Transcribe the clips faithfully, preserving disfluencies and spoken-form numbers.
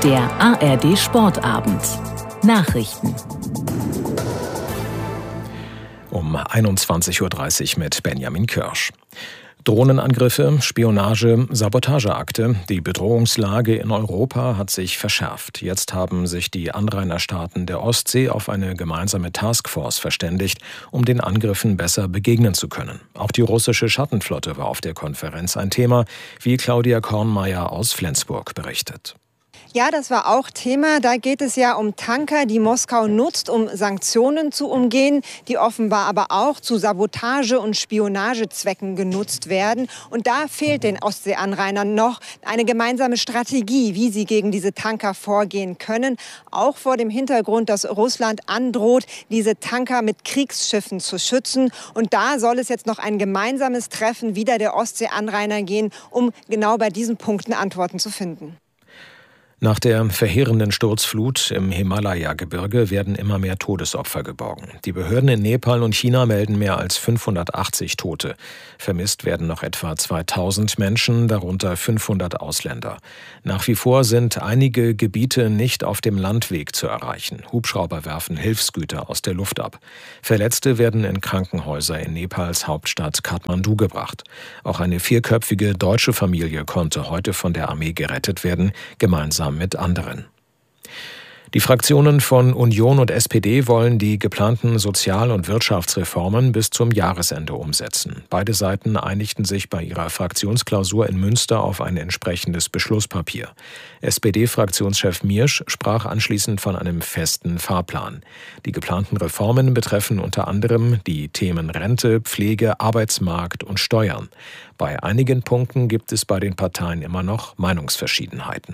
Der A R D-Sportabend. Nachrichten. Um einundzwanzig Uhr dreißig mit Benjamin Kirsch. Drohnenangriffe, Spionage, Sabotageakte. Die Bedrohungslage in Europa hat sich verschärft. Jetzt haben sich die Anrainerstaaten der Ostsee auf eine gemeinsame Taskforce verständigt, um den Angriffen besser begegnen zu können. Auch die russische Schattenflotte war auf der Konferenz ein Thema, wie Claudia Kornmeier aus Flensburg berichtet. Ja, das war auch Thema. Da geht es ja um Tanker, die Moskau nutzt, um Sanktionen zu umgehen, die offenbar aber auch zu Sabotage- und Spionagezwecken genutzt werden. Und da fehlt den Ostseeanrainern noch eine gemeinsame Strategie, wie sie gegen diese Tanker vorgehen können. Auch vor dem Hintergrund, dass Russland androht, diese Tanker mit Kriegsschiffen zu schützen. Und da soll es jetzt noch ein gemeinsames Treffen wieder der Ostseeanrainer gehen, um genau bei diesen Punkten Antworten zu finden. Nach der verheerenden Sturzflut im Himalaya-Gebirge werden immer mehr Todesopfer geborgen. Die Behörden in Nepal und China melden mehr als fünfhundertachtzig Tote. Vermisst werden noch etwa zweitausend Menschen, darunter fünfhundert Ausländer. Nach wie vor sind einige Gebiete nicht auf dem Landweg zu erreichen. Hubschrauber werfen Hilfsgüter aus der Luft ab. Verletzte werden in Krankenhäuser in Nepals Hauptstadt Kathmandu gebracht. Auch eine vierköpfige deutsche Familie konnte heute von der Armee gerettet werden, gemeinsam mit anderen. Die Fraktionen von Union und S P D wollen die geplanten Sozial- und Wirtschaftsreformen bis zum Jahresende umsetzen. Beide Seiten einigten sich bei ihrer Fraktionsklausur in Münster auf ein entsprechendes Beschlusspapier. S P D-Fraktionschef Miersch sprach anschließend von einem festen Fahrplan. Die geplanten Reformen betreffen unter anderem die Themen Rente, Pflege, Arbeitsmarkt und Steuern. Bei einigen Punkten gibt es bei den Parteien immer noch Meinungsverschiedenheiten.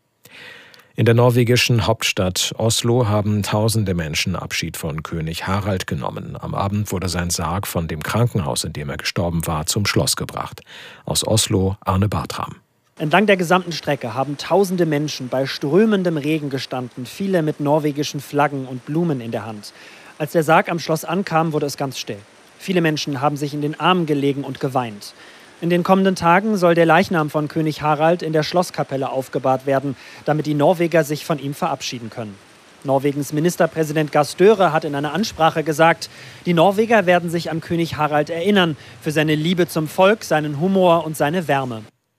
In der norwegischen Hauptstadt Oslo haben tausende Menschen Abschied von König Harald genommen. Am Abend wurde sein Sarg von dem Krankenhaus, in dem er gestorben war, zum Schloss gebracht. Aus Oslo Arne Bartram. Entlang der gesamten Strecke haben tausende Menschen bei strömendem Regen gestanden, viele mit norwegischen Flaggen und Blumen in der Hand. Als der Sarg am Schloss ankam, wurde es ganz still. Viele Menschen haben sich in den Armen gelegen und geweint. In den kommenden Tagen soll der Leichnam von König Harald in der Schlosskapelle aufgebahrt werden, damit die Norweger sich von ihm verabschieden können. Norwegens Ministerpräsident Gahr Støre hat in einer Ansprache gesagt, die Norweger werden sich an König Harald erinnern, für seine Liebe zum Volk, seinen Humor und seine Wärme.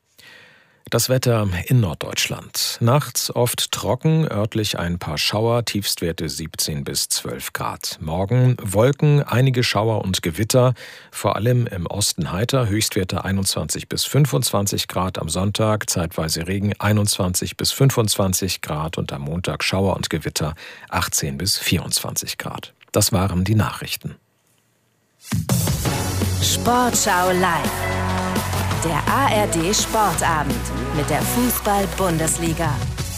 Das Wetter in Norddeutschland. Nachts oft trocken, örtlich ein paar Schauer, Tiefstwerte siebzehn bis zwölf Grad. Morgen Wolken, einige Schauer und Gewitter, vor allem im Osten heiter, Höchstwerte einundzwanzig bis fünfundzwanzig Grad am Sonntag, zeitweise Regen einundzwanzig bis fünfundzwanzig Grad und am Montag Schauer und Gewitter achtzehn bis vierundzwanzig Grad. Das waren die Nachrichten. Sportschau live. Der A R D-Sportabend mit der Fußball-Bundesliga.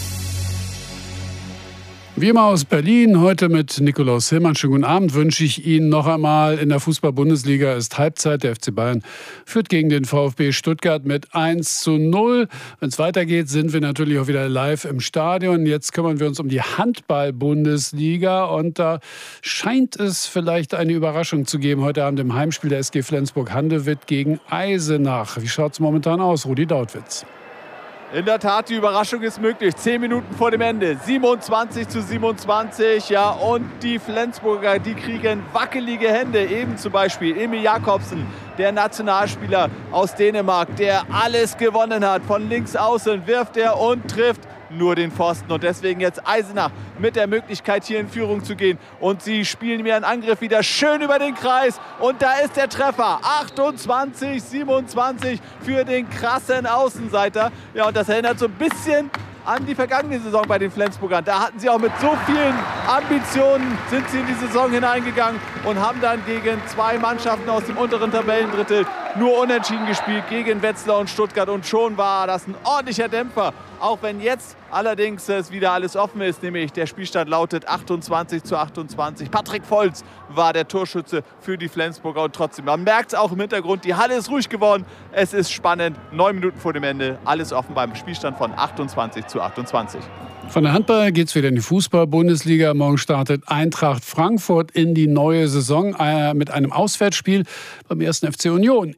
Wie immer aus Berlin, heute mit Nikolaus Hillmann. Schönen guten Abend wünsche ich Ihnen noch einmal. In der Fußball-Bundesliga ist Halbzeit. Der F C Bayern führt gegen den VfB Stuttgart mit eins zu null. Wenn es weitergeht, sind wir natürlich auch wieder live im Stadion. Jetzt kümmern wir uns um die Handball-Bundesliga. Und da scheint es vielleicht eine Überraschung zu geben. Heute Abend im Heimspiel der S G Flensburg-Handewitt gegen Eisenach. Wie schaut es momentan aus, Rudi Dautwitz? In der Tat, die Überraschung ist möglich. Zehn Minuten vor dem Ende. siebenundzwanzig zu siebenundzwanzig. Ja, und die Flensburger, die kriegen wackelige Hände. Eben zum Beispiel Emil Jakobsen, der Nationalspieler aus Dänemark, der alles gewonnen hat. Von links außen wirft er und trifft nur den Pfosten. Und deswegen jetzt Eisenach mit der Möglichkeit, hier in Führung zu gehen. Und sie spielen mir einen Angriff wieder schön über den Kreis. Und da ist der Treffer. achtundzwanzig siebenundzwanzig für den krassen Außenseiter. Ja, und das erinnert so ein bisschen an die vergangene Saison bei den Flensburgern. Da hatten sie auch mit so vielen Ambitionen, sind sie in die Saison hineingegangen und haben dann gegen zwei Mannschaften aus dem unteren Tabellendrittel nur unentschieden gespielt, gegen Wetzlar und Stuttgart. Und schon war das ein ordentlicher Dämpfer. Auch wenn jetzt allerdings es wieder alles offen ist, nämlich der Spielstand lautet achtundzwanzig zu achtundzwanzig. Patrick Volz war der Torschütze für die Flensburger und trotzdem, man merkt es auch im Hintergrund, die Halle ist ruhig geworden. Es ist spannend, neun Minuten vor dem Ende, alles offen beim Spielstand von achtundzwanzig zu achtundzwanzig. Von der Handball geht es wieder in die Fußball-Bundesliga. Morgen startet Eintracht Frankfurt in die neue Saison äh, mit einem Auswärtsspiel beim ersten F C Union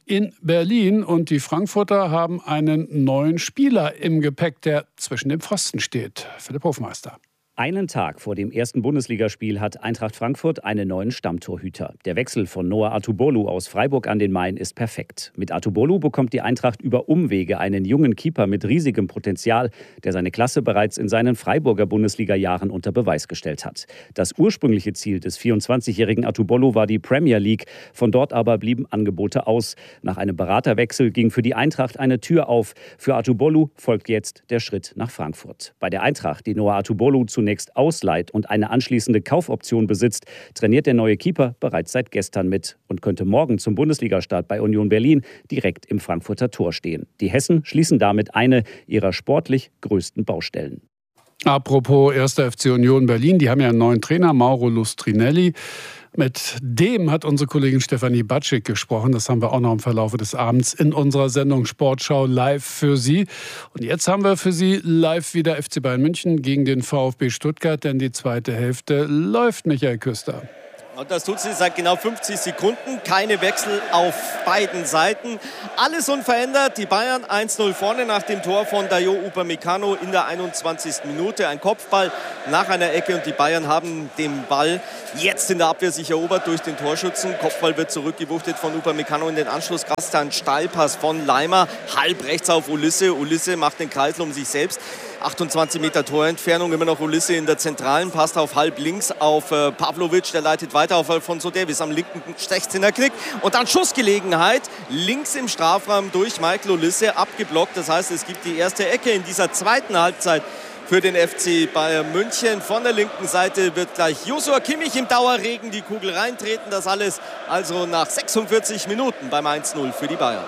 in Berlin. Und die Frankfurter haben einen neuen Spieler im Gepäck, der zwischen dem Pfosten steht. Philipp Hofmeister. Einen Tag vor dem ersten Bundesligaspiel hat Eintracht Frankfurt einen neuen Stammtorhüter. Der Wechsel von Noah Atubolu aus Freiburg an den Main ist perfekt. Mit Atubolu bekommt die Eintracht über Umwege einen jungen Keeper mit riesigem Potenzial, der seine Klasse bereits in seinen Freiburger Bundesliga-Jahren unter Beweis gestellt hat. Das ursprüngliche Ziel des vierundzwanzigjährigen Atubolu war die Premier League. Von dort aber blieben Angebote aus. Nach einem Beraterwechsel ging für die Eintracht eine Tür auf. Für Atubolu folgt jetzt der Schritt nach Frankfurt. Bei der Eintracht, die Noah Atubolu zunächst ausleiht und eine anschließende Kaufoption besitzt, trainiert der neue Keeper bereits seit gestern mit und könnte morgen zum Bundesligastart bei Union Berlin direkt im Frankfurter Tor stehen. Die Hessen schließen damit eine ihrer sportlich größten Baustellen. Apropos erster F C Union Berlin, die haben ja einen neuen Trainer, Mauro Lustrinelli. Mit dem hat unsere Kollegin Stefanie Batschik gesprochen. Das haben wir auch noch im Verlauf des Abends in unserer Sendung Sportschau live für Sie. Und jetzt haben wir für Sie live wieder F C Bayern München gegen den VfB Stuttgart, denn die zweite Hälfte läuft, Michael Küster. Und das tut sie seit genau fünfzig Sekunden. Keine Wechsel auf beiden Seiten. Alles unverändert. Die Bayern eins null vorne nach dem Tor von Dayo Upamecano in der einundzwanzigsten Minute. Ein Kopfball nach einer Ecke und die Bayern haben den Ball jetzt in der Abwehr sich erobert durch den Torschützen. Kopfball wird zurückgewuchtet von Upamecano in den Anschluss. Ein Steilpass von Leimer. Halb rechts auf Ulisse. Ulisse macht den Kreisel um sich selbst. achtundzwanzig Meter Torentfernung, immer noch Ulisse in der Zentralen, passt auf halb links auf äh, Pavlovic, der leitet weiter auf Alphonso Davies am linken sechzehner Knick und dann Schussgelegenheit links im Strafraum durch Michael Ulisse abgeblockt. Das heißt, es gibt die erste Ecke in dieser zweiten Halbzeit für den F C Bayern München. Von der linken Seite wird gleich Joshua Kimmich im Dauerregen die Kugel reintreten. Das alles also nach sechsundvierzig Minuten beim eins null für die Bayern.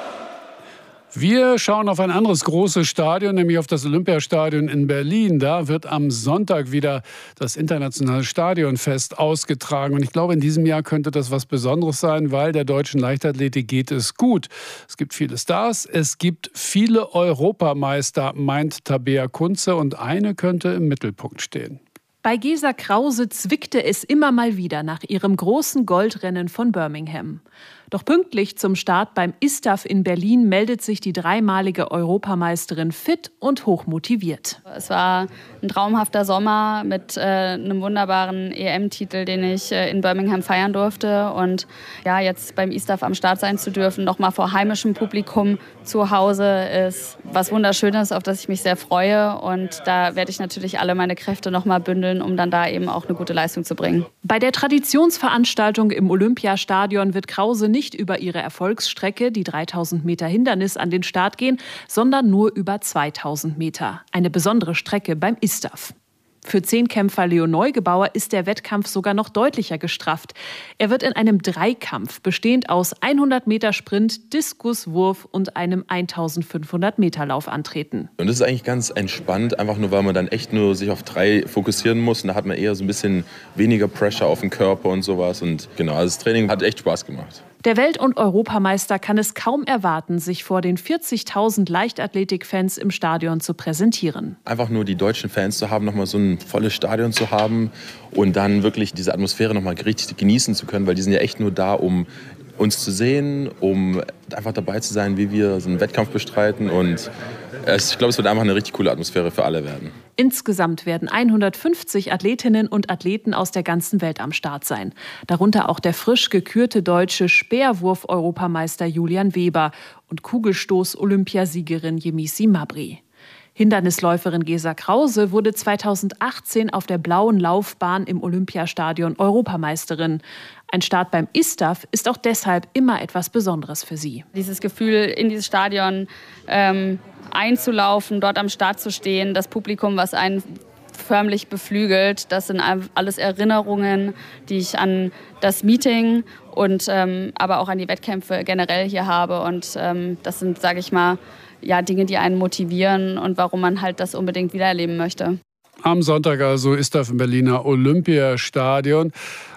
Wir schauen auf ein anderes großes Stadion, nämlich auf das Olympiastadion in Berlin. Da wird am Sonntag wieder das internationale Stadionfest ausgetragen. Und ich glaube, in diesem Jahr könnte das was Besonderes sein, weil der deutschen Leichtathletik geht es gut. Es gibt viele Stars, es gibt viele Europameister, meint Tabea Kunze. Und eine könnte im Mittelpunkt stehen. Bei Gesa Krause zwickte es immer mal wieder nach ihrem großen Goldrennen von Birmingham. Doch pünktlich zum Start beim I S T A F in Berlin meldet sich die dreimalige Europameisterin fit und hochmotiviert. Es war ein traumhafter Sommer mit äh, einem wunderbaren E M-Titel, den ich äh, in Birmingham feiern durfte. Und ja, jetzt beim I S T A F am Start sein zu dürfen, noch mal vor heimischem Publikum zu Hause, ist was Wunderschönes, auf das ich mich sehr freue. Und da werde ich natürlich alle meine Kräfte noch mal bündeln, um dann da eben auch eine gute Leistung zu bringen. Bei der Traditionsveranstaltung im Olympiastadion wird Krause nicht über ihre Erfolgsstrecke, die dreitausend Meter Hindernis, an den Start gehen, sondern nur über zweitausend Meter. Eine besondere Strecke beim I S T A F. Für Zehnkämpfer Leo Neugebauer ist der Wettkampf sogar noch deutlicher gestrafft. Er wird in einem Dreikampf, bestehend aus hundert Meter Sprint, Diskus, Wurf und einem eintausendfünfhundert Meter Lauf antreten. Und das ist eigentlich ganz entspannt, einfach nur, weil man dann echt nur sich auf drei fokussieren muss. Und da hat man eher so ein bisschen weniger Pressure auf den Körper und sowas. Und genau, also das Training hat echt Spaß gemacht. Der Welt- und Europameister kann es kaum erwarten, sich vor den vierzigtausend Leichtathletik-Fans im Stadion zu präsentieren. Einfach nur die deutschen Fans zu haben, nochmal so ein volles Stadion zu haben und dann wirklich diese Atmosphäre nochmal richtig genießen zu können, weil die sind ja echt nur da, um uns zu sehen, um einfach dabei zu sein, wie wir so einen Wettkampf bestreiten. Und ich glaube, es wird einfach eine richtig coole Atmosphäre für alle werden. Insgesamt werden hundertfünfzig Athletinnen und Athleten aus der ganzen Welt am Start sein. Darunter auch der frisch gekürte deutsche Speerwurf-Europameister Julian Weber und Kugelstoß-Olympiasiegerin Yemisi Mabry. Hindernisläuferin Gesa Krause wurde zweitausendachtzehn auf der blauen Laufbahn im Olympiastadion Europameisterin. Ein Start beim I S T A F ist auch deshalb immer etwas Besonderes für sie. Dieses Gefühl, in dieses Stadion ähm, einzulaufen, dort am Start zu stehen, das Publikum, was einen förmlich beflügelt, das sind alles Erinnerungen, die ich an das Meeting und ähm, aber auch an die Wettkämpfe generell hier habe. Und ähm, das sind, sage ich mal, ja, Dinge, die einen motivieren und warum man halt das unbedingt wiedererleben möchte. Am Sonntag also I S T A F im Berliner Olympiastadion.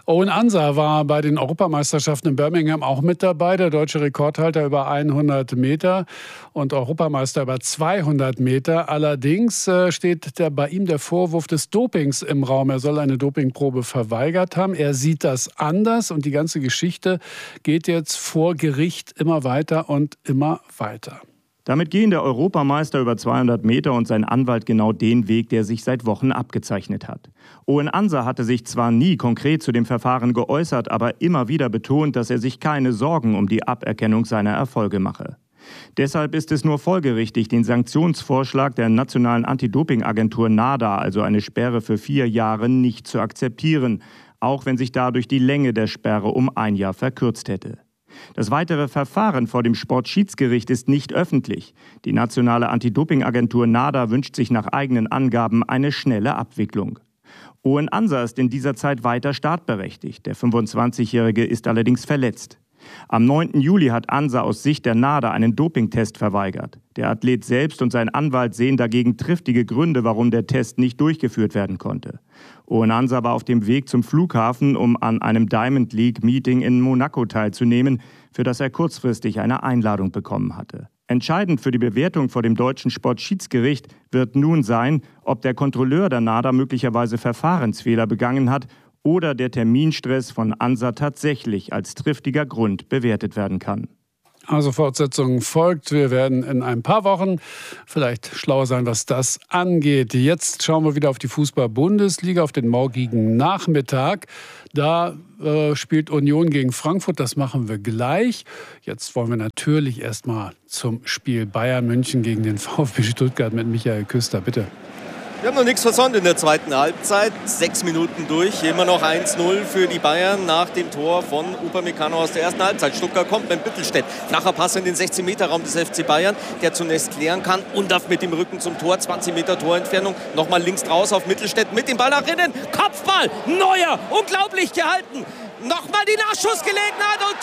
Owen Ansa war bei den Europameisterschaften in Birmingham auch mit dabei, der deutsche Rekordhalter über hundert Meter und Europameister über zweihundert Meter. Allerdings äh, steht der, bei ihm der Vorwurf des Dopings im Raum. Er soll eine Dopingprobe verweigert haben. Er sieht das anders und die ganze Geschichte geht jetzt vor Gericht immer weiter und immer weiter. Damit gehen der Europameister über zweihundert Meter und sein Anwalt genau den Weg, der sich seit Wochen abgezeichnet hat. Owen Ansa hatte sich zwar nie konkret zu dem Verfahren geäußert, aber immer wieder betont, dass er sich keine Sorgen um die Aberkennung seiner Erfolge mache. Deshalb ist es nur folgerichtig, den Sanktionsvorschlag der nationalen Anti-Doping-Agentur NADA, also eine Sperre für vier Jahre, nicht zu akzeptieren, auch wenn sich dadurch die Länge der Sperre um ein Jahr verkürzt hätte. Das weitere Verfahren vor dem Sportschiedsgericht ist nicht öffentlich. Die nationale Anti-Doping-Agentur NADA wünscht sich nach eigenen Angaben eine schnelle Abwicklung. Owen Ansa ist in dieser Zeit weiter startberechtigt. Der fünfundzwanzigjährige ist allerdings verletzt. Am neunten Juli hat Ansa aus Sicht der NADA einen Dopingtest verweigert. Der Athlet selbst und sein Anwalt sehen dagegen triftige Gründe, warum der Test nicht durchgeführt werden konnte. Owen Ansa war auf dem Weg zum Flughafen, um an einem Diamond League Meeting in Monaco teilzunehmen, für das er kurzfristig eine Einladung bekommen hatte. Entscheidend für die Bewertung vor dem deutschen Sportschiedsgericht wird nun sein, ob der Kontrolleur der NADA möglicherweise Verfahrensfehler begangen hat oder der Terminstress von Ansa tatsächlich als triftiger Grund bewertet werden kann. Also Fortsetzung folgt. Wir werden in ein paar Wochen vielleicht schlauer sein, was das angeht. Jetzt schauen wir wieder auf die Fußball-Bundesliga, auf den morgigen Nachmittag. Da äh, spielt Union gegen Frankfurt. Das machen wir gleich. Jetzt wollen wir natürlich erst mal zum Spiel Bayern München gegen den VfB Stuttgart mit Michael Küster. Bitte. Wir haben noch nichts versäumt in der zweiten Halbzeit. Sechs Minuten durch, immer noch eins null für die Bayern nach dem Tor von Upamecano aus der ersten Halbzeit. Stuttgart kommt mit Mittelstädt. Flacher Pass in den sechzehn-Meter-Raum des F C Bayern, der zunächst klären kann. Undaff mit dem Rücken zum Tor, zwanzig Meter Torentfernung. Nochmal links raus auf Mittelstädt mit dem Ball nach innen. Kopfball, Neuer, unglaublich gehalten. Nochmal die Nachschussgelegenheit und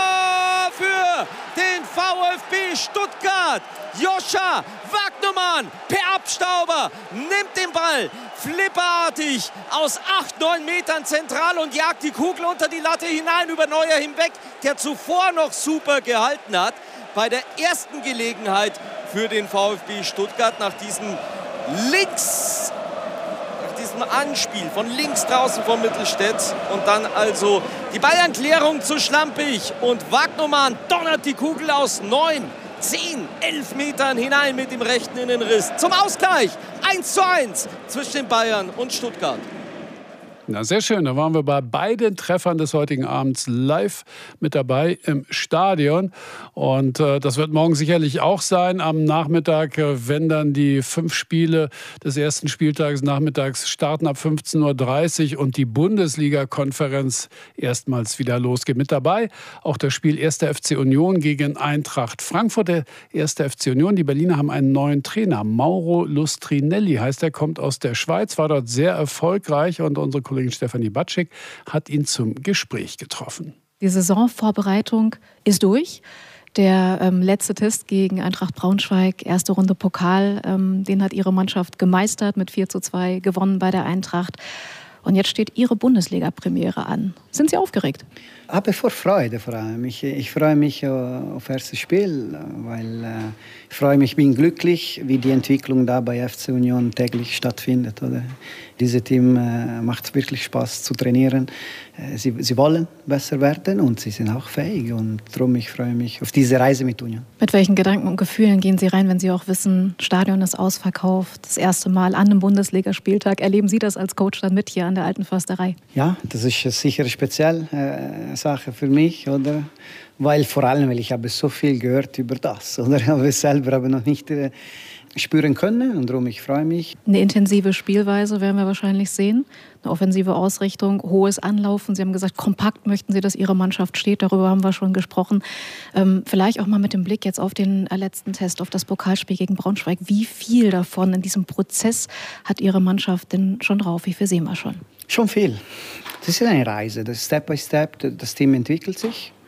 Tor für den VfB Stuttgart. Joscha Wagnumann per Abstauber nimmt den Ball flipperartig aus acht, neun Metern zentral und jagt die Kugel unter die Latte hinein über Neuer hinweg, der zuvor noch super gehalten hat. Bei der ersten Gelegenheit für den VfB Stuttgart nach diesem links diesem Anspiel von links draußen von Mittelstädt und dann also die Bayern-Klärung zu schlampig und Wagnumann donnert die Kugel aus neun, zehn, elf Metern hinein mit dem rechten Innenriss zum Ausgleich. eins zu eins zwischen den Bayern und Stuttgart. Na, sehr schön. Da waren wir bei beiden Treffern des heutigen Abends live mit dabei im Stadion. Und äh, das wird morgen sicherlich auch sein. Am Nachmittag, äh, wenn dann die fünf Spiele des ersten Spieltages nachmittags starten ab fünfzehn Uhr dreißig und die Bundesliga-Konferenz erstmals wieder losgeht. Mit dabei auch das Spiel erster F C Union gegen Eintracht Frankfurt. Der erste F C Union, die Berliner haben einen neuen Trainer. Mauro Lustrinelli heißt er, kommt aus der Schweiz, war dort sehr erfolgreich und unsere Kollegin Stefanie Batschik hat ihn zum Gespräch getroffen. Die Saisonvorbereitung ist durch. Der ähm, letzte Test gegen Eintracht Braunschweig, erste Runde Pokal, ähm, den hat ihre Mannschaft gemeistert, mit vier zu zwei gewonnen bei der Eintracht. Und jetzt steht Ihre Bundesliga-Premiere an. Sind Sie aufgeregt? Habe vor Freude vor allem. Ich, ich freue mich auf das erste Spiel, weil äh, ich freue mich, bin glücklich, wie die Entwicklung da bei F C Union täglich stattfindet. Oder? Dieses Team äh, macht wirklich Spaß zu trainieren. Äh, sie, sie wollen besser werden und sie sind auch fähig. Und darum ich freue mich auf diese Reise mit Union. Mit welchen Gedanken und Gefühlen gehen Sie rein, wenn Sie auch wissen, Stadion ist ausverkauft, das erste Mal an einem Bundesligaspieltag? Erleben Sie das als Coach dann mit hier an der Alten Försterei? Ja, das ist sicher eine spezielle äh, Sache für mich, oder? Weil vor allem, weil ich habe so viel gehört über das, oder? Ich habe es selber aber noch nicht äh, spüren können und darum ich freue mich. Eine intensive Spielweise werden wir wahrscheinlich sehen, eine offensive Ausrichtung, hohes Anlaufen. Sie haben gesagt, kompakt möchten Sie, dass Ihre Mannschaft steht, darüber haben wir schon gesprochen. Ähm, vielleicht auch mal mit dem Blick jetzt auf den letzten Test, auf das Pokalspiel gegen Braunschweig. Wie viel davon in diesem Prozess hat Ihre Mannschaft denn schon drauf? Wie viel sehen wir schon? Schon viel. Das ist eine Reise, das ist Step by Step, das Team entwickelt sich.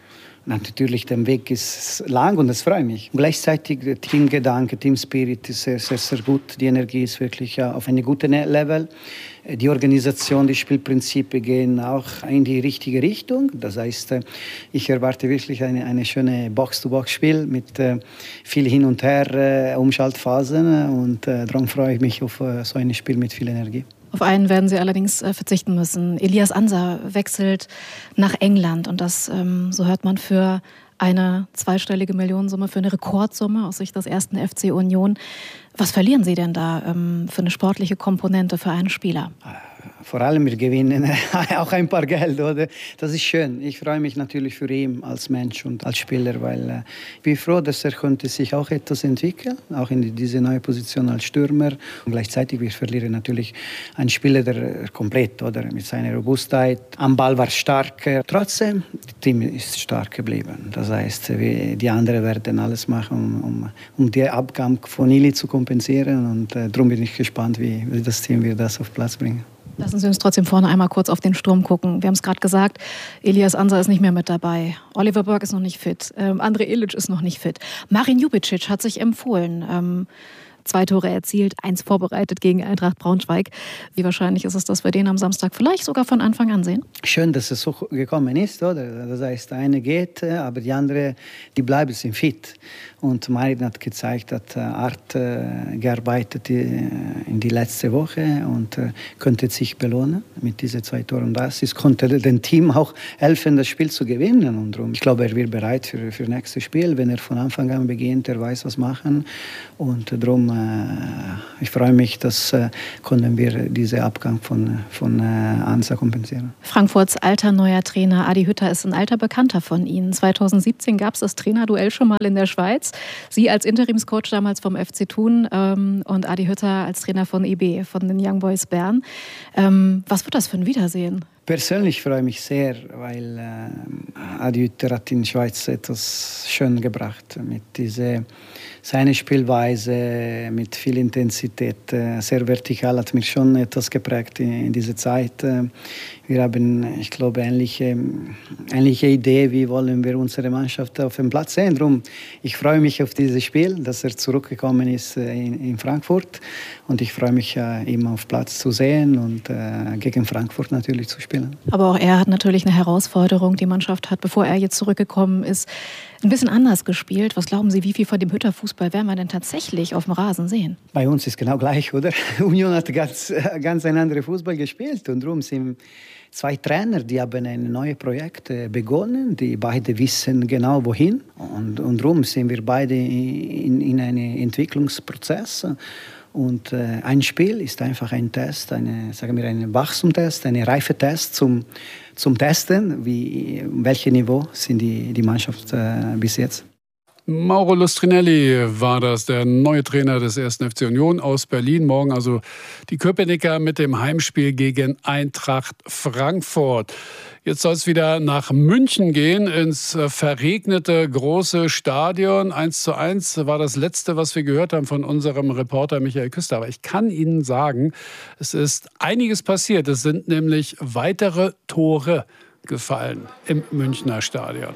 Natürlich, der Weg ist lang und das freut mich. Gleichzeitig der Teamgedanke, Teamspirit ist sehr, sehr, sehr gut. Die Energie ist wirklich auf einem guten Level. Die Organisation, die Spielprinzipien gehen auch in die richtige Richtung. Das heißt, ich erwarte wirklich eine, eine schöne Box-to-Box-Spiel mit äh, viel Hin und Her, äh, Umschaltphasen. Und äh, darum freue ich mich auf äh, so ein Spiel mit viel Energie. Auf einen werden Sie allerdings äh, verzichten müssen. Elias Ansa wechselt nach England. Und das, ähm, so hört man, für eine zweistellige Millionensumme, für eine Rekordsumme aus Sicht des ersten F C Union. Was verlieren Sie denn da ähm, für eine sportliche Komponente für einen Spieler? Vor allem, wir gewinnen auch ein paar Geld, oder? Das ist schön. Ich freue mich natürlich für ihn als Mensch und als Spieler, weil äh, ich bin froh, dass er konnte sich auch etwas entwickeln, auch in diese neue Position als Stürmer. Und gleichzeitig, wir verlieren natürlich einen Spieler, der komplett, oder? Mit seiner Robustheit. Am Ball war stark. Trotzdem, das Team ist stark geblieben. Das heißt, wir, die anderen werden alles machen, um, um den Abgang von Ili zu kompensieren. Und äh, darum bin ich gespannt, wie, wie das Team wird das auf Platz bringen. Lassen Sie uns trotzdem vorne einmal kurz auf den Sturm gucken. Wir haben es gerade gesagt, Elias Ansa ist nicht mehr mit dabei. Oliver Burke ist noch nicht fit. Ähm, Andrej Ilic ist noch nicht fit. Marin Ljubicic hat sich empfohlen. Ähm, zwei Tore erzielt, eins vorbereitet gegen Eintracht Braunschweig. Wie wahrscheinlich ist es, dass wir den am Samstag vielleicht sogar von Anfang an sehen? Schön, dass es so gekommen ist, oder? Das heißt, der eine geht, aber die andere, die bleiben sind fit. Und Marin hat gezeigt, dass Art äh, gearbeitet äh, in die letzte Woche und äh, könnte sich belohnen mit diesen zwei Toren. Das ist, konnte dem Team auch helfen, das Spiel zu gewinnen. Und darum, ich glaube, er wird bereit für für das nächste Spiel, wenn er von Anfang an beginnt. Er weiß, was machen. Und darum, äh, ich freue mich, dass äh, können wir diesen Abgang von von äh, Ansa kompensieren. Frankfurts alter neuer Trainer Adi Hütter ist ein alter Bekannter von Ihnen. zweitausendsiebzehn gab es das Trainerduell schon mal in der Schweiz. Sie als Interimscoach damals vom F C Thun ähm, und Adi Hütter als Trainer von I B, von den Young Boys Bern. Ähm, was wird das für ein Wiedersehen? Persönlich freue ich mich sehr, weil äh, Adi Hütter hat in der Schweiz etwas schön gebracht. Mit dieser, seine Spielweise, mit viel Intensität, äh, sehr vertikal, hat mich schon etwas geprägt in, in dieser Zeit. Äh, wir haben, ich glaube, ähnliche, ähnliche Idee, wie wollen wir unsere Mannschaft auf dem Platz sehen. Darum, ich freue mich auf dieses Spiel, dass er zurückgekommen ist äh, in, in Frankfurt. Und ich freue mich, äh, ihn auf Platz zu sehen und äh, gegen Frankfurt natürlich zu spielen. Aber auch er hat natürlich eine Herausforderung. Die Mannschaft hat, bevor er jetzt zurückgekommen ist, ein bisschen anders gespielt. Was glauben Sie, wie viel von dem Hütter-Fußball werden wir denn tatsächlich auf dem Rasen sehen? Bei uns ist genau gleich, oder? Union hat ganz, ganz ein anderes Fußball gespielt. Und darum sind zwei Trainer, die haben ein neues Projekt begonnen. Die beide wissen genau, wohin. Und, und darum sind wir beide in, in einem Entwicklungsprozess. Und äh, ein Spiel ist einfach ein Test, eine, sagen wir, ein Wachstumstest, ein Reifetest zum, zum Testen, wie, welches Niveau sind die, die Mannschaft äh, bis jetzt. Mauro Lustrinelli war das, der neue Trainer des ersten F C Union aus Berlin. Morgen also die Köpenicker mit dem Heimspiel gegen Eintracht Frankfurt. Jetzt soll es wieder nach München gehen, ins verregnete große Stadion. eins zu eins war das Letzte, was wir gehört haben von unserem Reporter Michael Küster. Aber ich kann Ihnen sagen, es ist einiges passiert. Es sind nämlich weitere Tore gefallen im Münchner Stadion.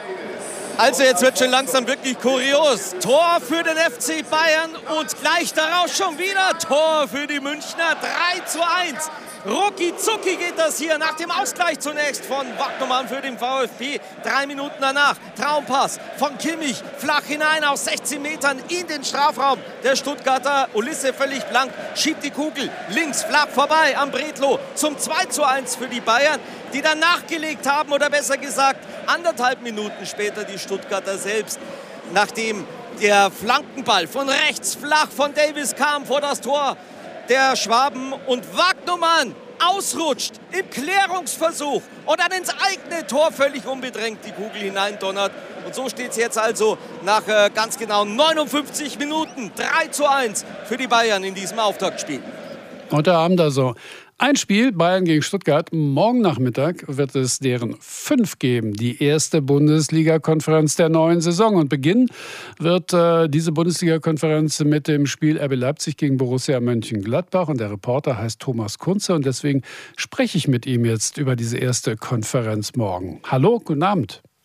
Also jetzt wird schon langsam wirklich kurios. Tor für den F C Bayern und gleich darauf schon wieder Tor für die Münchner. drei zu eins. Rucki zucki geht das hier nach dem Ausgleich zunächst von Wagnermann für den VfB. Drei Minuten danach Traumpass von Kimmich flach hinein aus sechzehn Metern in den Strafraum. Der Stuttgarter Ulisse völlig blank, schiebt die Kugel links flach vorbei am Bredlow zum zwei zu eins für die Bayern, die dann nachgelegt haben, oder besser gesagt anderthalb Minuten später die Stuttgarter selbst, nachdem der Flankenball von rechts flach von Davis kam vor das Tor der Schwaben und Wagnermann ausrutscht im Klärungsversuch und dann ins eigene Tor völlig unbedrängt die Kugel hineindonnert. Und so steht es jetzt also nach äh, ganz genau neunundfünfzig Minuten drei zu eins für die Bayern in diesem Auftaktspiel. Heute Abend also ein Spiel, Bayern gegen Stuttgart. Morgen Nachmittag wird es deren fünf geben. Die erste Bundesliga-Konferenz der neuen Saison. Und beginnen wird äh, diese Bundesliga-Konferenz mit dem Spiel R B Leipzig gegen Borussia Mönchengladbach. Und der Reporter heißt Thomas Kunze. Und deswegen spreche ich mit ihm jetzt über diese erste Konferenz morgen. Hallo, guten Abend.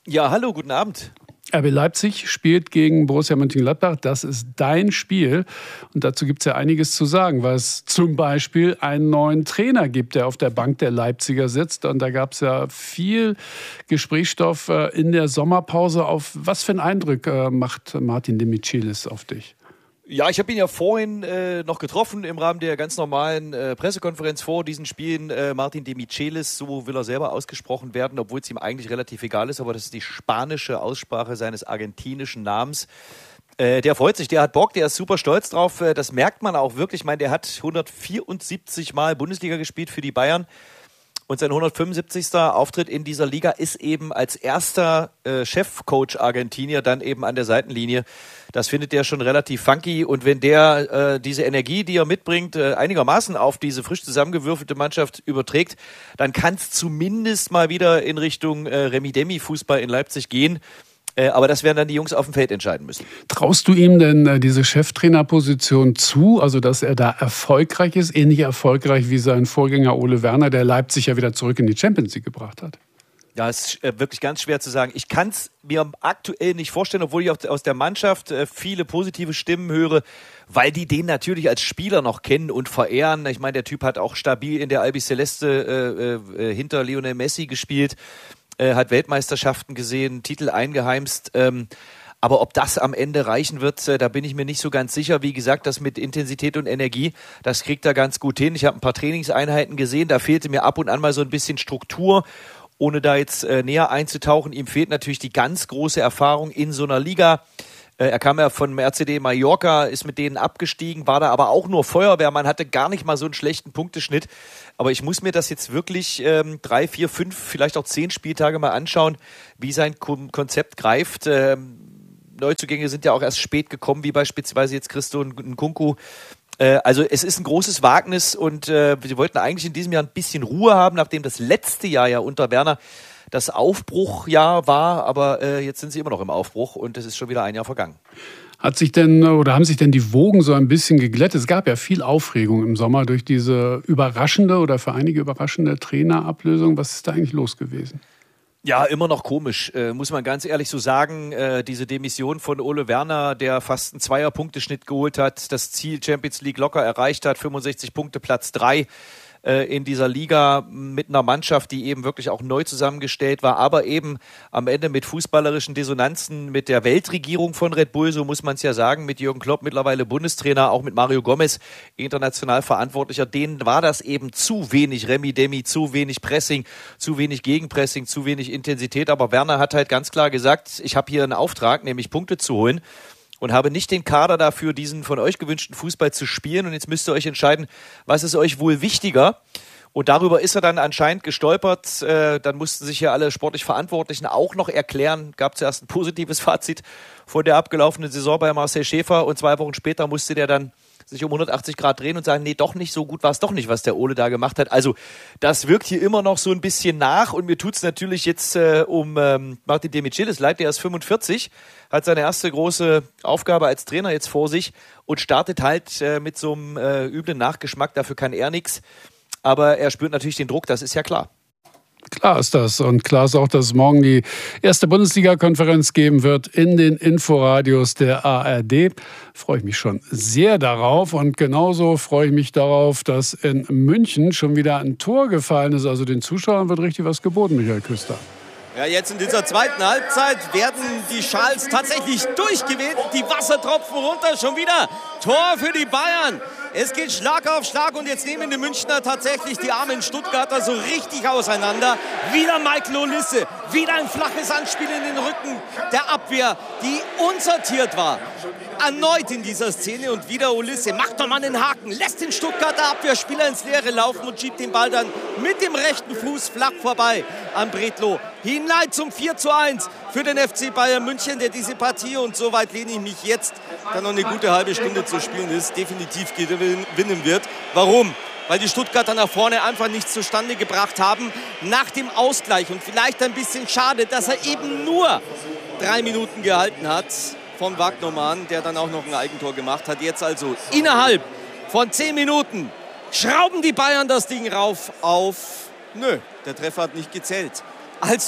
Ja, hallo, guten Abend. R B Leipzig spielt gegen Borussia Mönchengladbach. Das ist dein Spiel. Und dazu gibt es ja einiges zu sagen, weil es zum Beispiel einen neuen Trainer gibt, der auf der Bank der Leipziger sitzt. Und da gab es ja viel Gesprächsstoff in der Sommerpause. Auf was für einen Eindruck macht Martin de Michelis auf dich? Ja, ich habe ihn ja vorhin äh, noch getroffen im Rahmen der ganz normalen äh, Pressekonferenz vor diesen Spielen. Äh, Martin de Michelis, so will er selber ausgesprochen werden, obwohl es ihm eigentlich relativ egal ist, aber das ist die spanische Aussprache seines argentinischen Namens. Äh, der freut sich, der hat Bock, der ist super stolz drauf. Äh, das merkt man auch wirklich. Ich meine, der hat hundertvierundsiebzig Mal Bundesliga gespielt für die Bayern. Und sein hundertfünfundsiebzigster Auftritt in dieser Liga ist eben als erster äh, Chefcoach Argentinier dann eben an der Seitenlinie. Das findet der schon relativ funky. Und wenn der äh, diese Energie, die er mitbringt, äh, einigermaßen auf diese frisch zusammengewürfelte Mannschaft überträgt, dann kann es zumindest mal wieder in Richtung äh, Remi-Demi-Fußball in Leipzig gehen. Äh, aber das werden dann die Jungs auf dem Feld entscheiden müssen. Traust du ihm denn äh, diese Cheftrainerposition zu, also dass er da erfolgreich ist, ähnlich erfolgreich wie sein Vorgänger Ole Werner, der Leipzig ja wieder zurück in die Champions League gebracht hat? Ja, es ist äh, wirklich ganz schwer zu sagen. Ich kann es mir aktuell nicht vorstellen, obwohl ich auch aus der Mannschaft äh, viele positive Stimmen höre, weil die den natürlich als Spieler noch kennen und verehren. Ich meine, der Typ hat auch stabil in der Albiceleste äh, äh, hinter Lionel Messi gespielt. Äh, hat Weltmeisterschaften gesehen, Titel eingeheimst. Ähm, aber ob das am Ende reichen wird, äh, da bin ich mir nicht so ganz sicher. Wie gesagt, das mit Intensität und Energie, das kriegt er ganz gut hin. Ich habe ein paar Trainingseinheiten gesehen, da fehlte mir ab und an mal so ein bisschen Struktur. Ohne da jetzt äh, näher einzutauchen, ihm fehlt natürlich die ganz große Erfahrung in so einer Liga. Äh, er kam ja von R C D Mallorca, ist mit denen abgestiegen, war da aber auch nur Feuerwehrmann, hatte gar nicht mal so einen schlechten Punkteschnitt. Aber ich muss mir das jetzt wirklich ähm, drei, vier, fünf, vielleicht auch zehn Spieltage mal anschauen, wie sein Konzept greift. Ähm, Neuzugänge sind ja auch erst spät gekommen, wie beispielsweise jetzt Christo Nkunku. Äh, also es ist ein großes Wagnis und äh, wir wollten eigentlich in diesem Jahr ein bisschen Ruhe haben, nachdem das letzte Jahr ja unter Werner das Aufbruchjahr war. Aber äh, jetzt sind sie immer noch im Aufbruch und es ist schon wieder ein Jahr vergangen. Hat sich denn oder haben sich denn die Wogen so ein bisschen geglättet? Es gab ja viel Aufregung im Sommer durch diese überraschende oder für einige überraschende Trainerablösung. Was ist da eigentlich los gewesen? Ja, immer noch komisch, äh, muss man ganz ehrlich so sagen. Äh, diese Demission von Ole Werner, der fast einen Zweier-Punkteschnitt geholt hat, das Ziel Champions League locker erreicht hat, fünfundsechzig Punkte, Platz drei. In dieser Liga mit einer Mannschaft, die eben wirklich auch neu zusammengestellt war, aber eben am Ende mit fußballerischen Dissonanzen, mit der Weltregierung von Red Bull, so muss man es ja sagen, mit Jürgen Klopp, mittlerweile Bundestrainer, auch mit Mario Gomez, international Verantwortlicher, denen war das eben zu wenig Remi-Demi, zu wenig Pressing, zu wenig Gegenpressing, zu wenig Intensität, aber Werner hat halt ganz klar gesagt, ich habe hier einen Auftrag, nämlich Punkte zu holen. Und habe nicht den Kader dafür, diesen von euch gewünschten Fußball zu spielen. Und jetzt müsst ihr euch entscheiden, was ist euch wohl wichtiger? Und darüber ist er dann anscheinend gestolpert. Äh, dann mussten sich ja alle sportlich Verantwortlichen auch noch erklären. Gab zuerst ein positives Fazit vor der abgelaufenen Saison bei Marcel Schäfer. Und zwei Wochen später musste der dann sich um hundertachtzig Grad drehen und sagen, nee, doch nicht, so gut war es doch nicht, was der Ole da gemacht hat. Also das wirkt hier immer noch so ein bisschen nach und mir tut es natürlich jetzt äh, um ähm, Martin de Michelis leid, der ist fünfundvierzig, hat seine erste große Aufgabe als Trainer jetzt vor sich und startet halt äh, mit so einem äh, üblen Nachgeschmack, dafür kann er nichts, aber er spürt natürlich den Druck, das ist ja klar. Klar ist das. Und klar ist auch, dass es morgen die erste Bundesliga-Konferenz geben wird in den Inforadios der A R D. Freue ich mich schon sehr darauf. Und genauso freue ich mich darauf, dass in München schon wieder ein Tor gefallen ist. Also den Zuschauern wird richtig was geboten, Michael Küster. Ja, jetzt in dieser zweiten Halbzeit werden die Schals tatsächlich durchgewählt. Die Wassertropfen runter, schon wieder Tor für die Bayern. Es geht Schlag auf Schlag und jetzt nehmen die Münchner tatsächlich die armen Stuttgarter so richtig auseinander. Wieder Michael Olisse, wieder ein flaches Anspiel in den Rücken der Abwehr, die unsortiert war. Erneut in dieser Szene und wieder Olisse, macht doch mal den Haken, lässt den Stuttgarter Abwehrspieler ins Leere laufen und schiebt den Ball dann mit dem rechten Fuß flach vorbei an Bredlow. Hinein zum vier zu eins für den F C Bayern München, der diese Partie, und so weit lehne ich mich jetzt, da noch eine gute halbe Stunde zu spielen ist, definitiv gewinnen wird. Warum? Weil die Stuttgarter nach vorne einfach nichts zustande gebracht haben nach dem Ausgleich. Und vielleicht ein bisschen schade, dass er eben nur drei Minuten gehalten hat von Wagnermann, der dann auch noch ein Eigentor gemacht hat. Jetzt also innerhalb von zehn Minuten schrauben die Bayern das Ding rauf auf... Nö, der Treffer hat nicht gezählt. Also,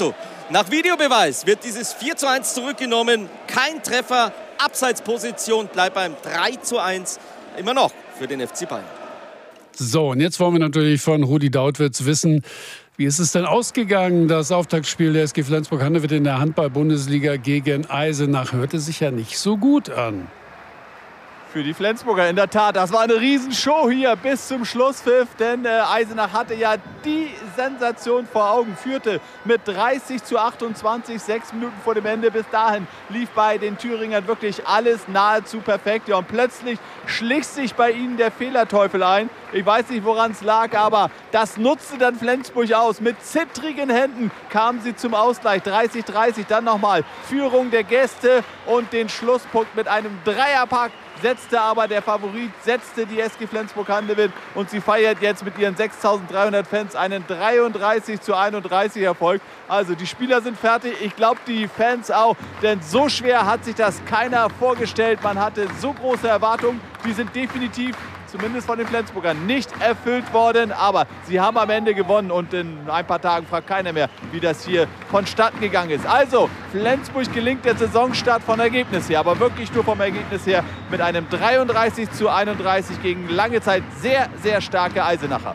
Nach Videobeweis wird dieses vier zu eins zurückgenommen. Kein Treffer, Abseitsposition bleibt beim drei zu eins immer noch für den F C Bayern. So, und jetzt wollen wir natürlich von Rudi Dautwitz wissen, wie ist es denn ausgegangen? Das Auftaktspiel der S G Flensburg-Handewitt in der Handball-Bundesliga gegen Eisenach hörte sich ja nicht so gut an. Für die Flensburger in der Tat. Das war eine Riesenshow hier bis zum Schlusspfiff, denn äh, Eisenach hatte ja die Sensation vor Augen, führte mit dreißig zu achtundzwanzig, sechs Minuten vor dem Ende. Bis dahin lief bei den Thüringern wirklich alles nahezu perfekt. Ja, und plötzlich schlich sich bei ihnen der Fehlerteufel ein. Ich weiß nicht, woran es lag, aber das nutzte dann Flensburg aus. Mit zittrigen Händen kamen sie zum Ausgleich. dreißig dreißig, dann nochmal Führung der Gäste und den Schlusspunkt mit einem Dreierpack. Setzte aber der Favorit, setzte die S G Flensburg-Handewitt und sie feiert jetzt mit ihren sechstausenddreihundert Fans einen dreiunddreißig zu einunddreißig Erfolg. Also die Spieler sind fertig, ich glaube die Fans auch, denn so schwer hat sich das keiner vorgestellt. Man hatte so große Erwartungen, die sind definitiv, zumindest von den Flensburgern, nicht erfüllt worden. Aber sie haben am Ende gewonnen und in ein paar Tagen fragt keiner mehr, wie das hier vonstatten gegangen ist. Also, Flensburg gelingt der Saisonstart vom Ergebnis her, aber wirklich nur vom Ergebnis her mit einem dreiunddreißig zu einunddreißig gegen lange Zeit sehr, sehr starke Eisenacher.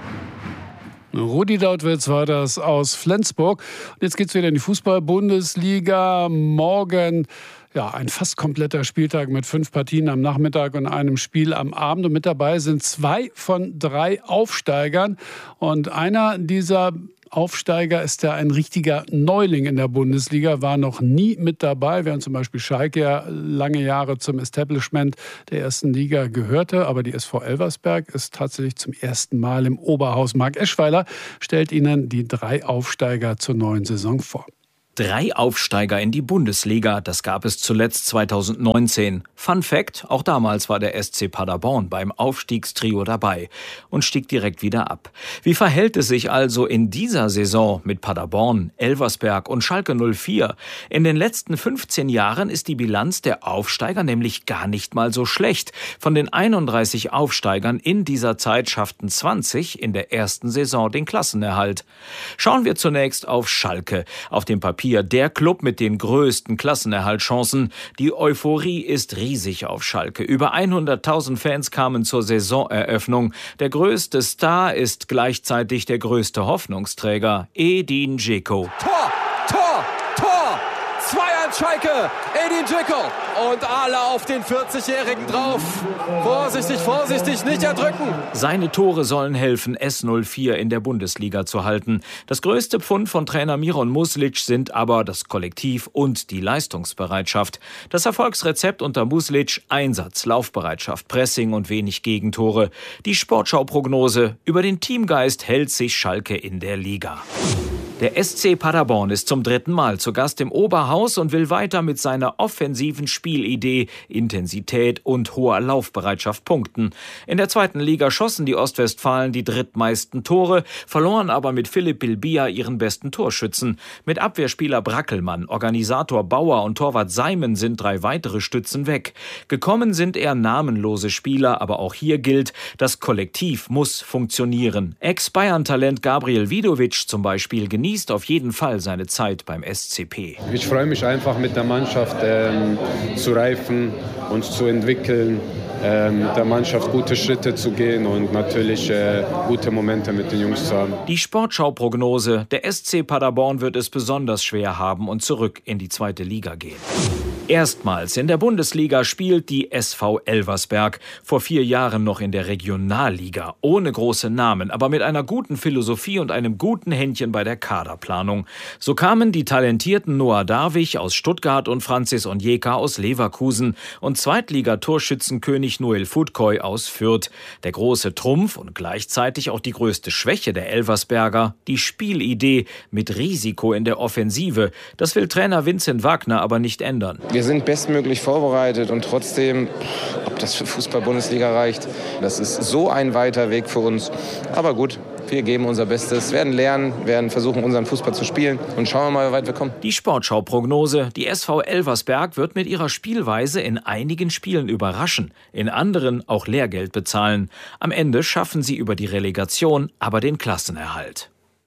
Rudi Dautwitz war das aus Flensburg. Und jetzt geht es wieder in die Fußball-Bundesliga. Morgen ja, ein fast kompletter Spieltag mit fünf Partien am Nachmittag und einem Spiel am Abend. Und mit dabei sind zwei von drei Aufsteigern. Und einer dieser Aufsteiger ist ja ein richtiger Neuling in der Bundesliga, war noch nie mit dabei, während zum Beispiel Schalke ja lange Jahre zum Establishment der ersten Liga gehörte. Aber die S V Elversberg ist tatsächlich zum ersten Mal im Oberhaus. Marc Eschweiler stellt Ihnen die drei Aufsteiger zur neuen Saison vor. Drei Aufsteiger in die Bundesliga, das gab es zuletzt zweitausendneunzehn. Fun Fact, auch damals war der S C Paderborn beim Aufstiegstrio dabei und stieg direkt wieder ab. Wie verhält es sich also in dieser Saison mit Paderborn, Elversberg und Schalke null vier? In den letzten fünfzehn Jahren ist die Bilanz der Aufsteiger nämlich gar nicht mal so schlecht. Von den einunddreißig Aufsteigern in dieser Zeit schafften zwanzig in der ersten Saison den Klassenerhalt. Schauen wir zunächst auf Schalke. Auf dem Papier der Club mit den größten Klassenerhaltchancen. Die Euphorie ist riesig auf Schalke. Über hunderttausend Fans kamen zur Saisoneröffnung. Der größte Star ist gleichzeitig der größte Hoffnungsträger, Edin Dzeko. Tor! Tor! Tor! zwei eins Schalke! Edin Dzeko! Und alle auf den vierzigjährigen drauf. Vorsichtig, vorsichtig, nicht erdrücken. Seine Tore sollen helfen, S null vier in der Bundesliga zu halten. Das größte Pfund von Trainer Miron Muslic sind aber das Kollektiv und die Leistungsbereitschaft. Das Erfolgsrezept unter Muslic: Einsatz, Laufbereitschaft, Pressing und wenig Gegentore. Die Sportschau-Prognose: über den Teamgeist hält sich Schalke in der Liga. Der S C Paderborn ist zum dritten Mal zu Gast im Oberhaus und will weiter mit seiner offensiven Spielidee, Intensität und hoher Laufbereitschaft punkten. In der zweiten Liga schossen die Ostwestfalen die drittmeisten Tore, verloren aber mit Philipp Bilbia ihren besten Torschützen. Mit Abwehrspieler Brackelmann, Organisator Bauer und Torwart Seimen sind drei weitere Stützen weg. Gekommen sind eher namenlose Spieler, aber auch hier gilt, das Kollektiv muss funktionieren. Ex-Bayern-Talent Gabriel Vidovic zum Beispiel genießt auf jeden Fall seine Zeit beim S C P. Ich freue mich einfach mit der Mannschaft ähm, zu reifen, uns zu entwickeln, ähm, mit der Mannschaft gute Schritte zu gehen und natürlich äh, gute Momente mit den Jungs zu haben. Die Sportschau-Prognose: der S C Paderborn wird es besonders schwer haben und zurück in die zweite Liga gehen. Erstmals in der Bundesliga spielt die S V Elversberg. Vor vier Jahren noch in der Regionalliga. Ohne große Namen, aber mit einer guten Philosophie und einem guten Händchen bei der Kaderplanung. So kamen die talentierten Noah Darwig aus Stuttgart und Francis Onyeka aus Leverkusen und Zweitligatorschützenkönig Noel Futkoy aus Fürth. Der große Trumpf und gleichzeitig auch die größte Schwäche der Elversberger: die Spielidee mit Risiko in der Offensive. Das will Trainer Vincent Wagner aber nicht ändern. Wir sind bestmöglich vorbereitet und trotzdem, ob das für Fußball-Bundesliga reicht, das ist so ein weiter Weg für uns. Aber gut, wir geben unser Bestes, werden lernen, werden versuchen, unseren Fußball zu spielen und schauen wir mal, wie weit wir kommen. Die Sportschau-Prognose: die S V Elversberg wird mit ihrer Spielweise in einigen Spielen überraschen, in anderen auch Lehrgeld bezahlen. Am Ende schaffen sie über die Relegation aber den Klassenerhalt.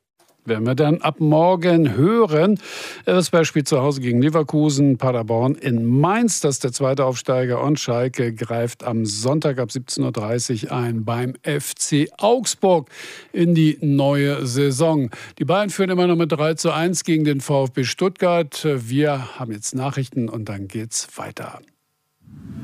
werden wir dann ab morgen hören. Das Beispiel zu Hause gegen Leverkusen, Paderborn in Mainz. Das ist der zweite Aufsteiger. Und Schalke greift am Sonntag ab siebzehn Uhr dreißig ein beim F C Augsburg in die neue Saison. Die Bayern führen immer noch mit drei zu eins gegen den VfB Stuttgart. Wir haben jetzt Nachrichten und dann geht's weiter.